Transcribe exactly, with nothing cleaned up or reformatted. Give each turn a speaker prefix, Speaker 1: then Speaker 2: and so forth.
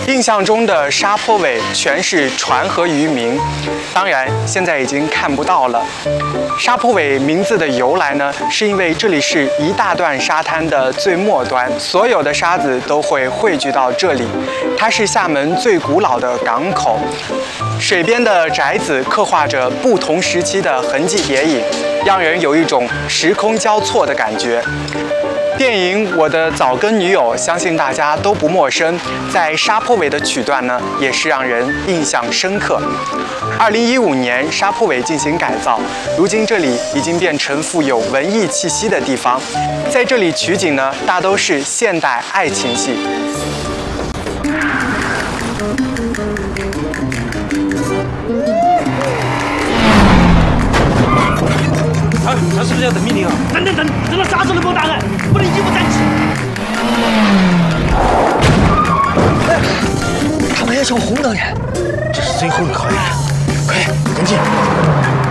Speaker 1: 印象中的沙坡尾全是船和渔民，当然现在已经看不到了。沙坡尾名字的由来呢，是因为这里是一大段沙滩的最末端，所有的沙子都会汇聚到这里。它是厦门最古老的港口，水边的宅子刻画着不同时期的痕迹叠影，让人有一种时空交错的感觉。电影《我的早更女友》相信大家都不陌生，在沙坡尾的曲段呢，也是让人印象深刻。二零一五年，沙坡尾进行改造，如今这里已经变成富有文艺气息的地方。在这里取景呢，大都是现代爱情戏。
Speaker 2: 啊，他是不是要等命令啊？等等等，等到啥时候能给我打开？不能一不沾起。哎，他们要求红灯的，这是最后一个考验了，快跟进！